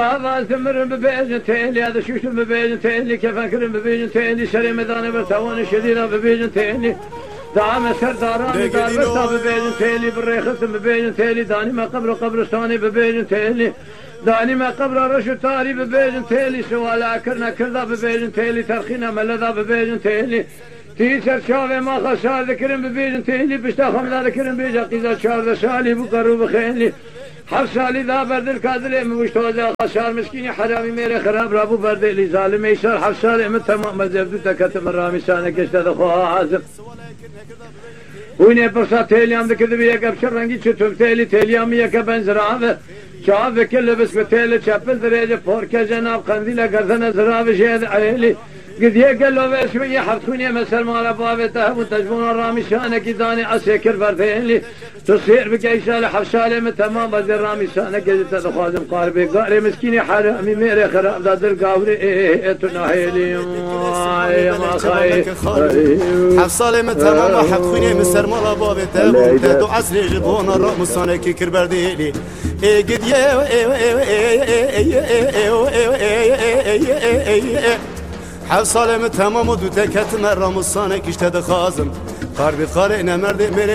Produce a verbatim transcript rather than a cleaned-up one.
هذا ثمر ببيجن تيلي هذا شوش ببيجن تيلي كيف أكرم ببيجن تيلي شري مداني برتوان شديدة ببيجن تيلي دعم سرداراني دار برتا ببيجن تيلي بالريخت ببيجن تيلي داني ما قبر قبرستاني ببيجن تيلي داني ما قبر رشو تاري ببيجن تيلي سوالا كرنا كردا ببيجن تيلي ترخينا ملذا ببيجن تيلي تيسر شافي ما خسار ذكرم ببيجن تيلي بشتا خمدا ذكرم بيجا قيزا شار سالي بقرو بخيلي حفصالي ذا برد الكادر مشتوزا خسار مسكيني حرامي ميري خراب رابو برد اللي ظالم يسار حفصالي من تمام مزبدو تكتم الرامي سانك اشتد خوها عازم ويني برصا تيليام ذكر بيك ابشر رنگي چطور تيلي تيليام يك بنزرعه شاف كل بس بتيلي چپل درجه فوركه جناب قنديله گردن زراوه شهد عيلي قد يقل له بس شويه حفتوني مسر مال بابته وتجبون الرامي شانك داني اسكر بردين تصير بكيسال حفصالي من تمام بدر الرامي شانك جت تخازم قاربي قاري مسكيني حرامي ميري خراب دادر قاوري ايه تناهيلي يا ما خاي حفصالي من تمام حفتوني مسر مال بابته وتدو عسري جبون الرامي شانك كر بردين ايه قد يا حفصالي من تمام ودو تكت مرة مصانك اشتد خازم قاربي قارئنا مرد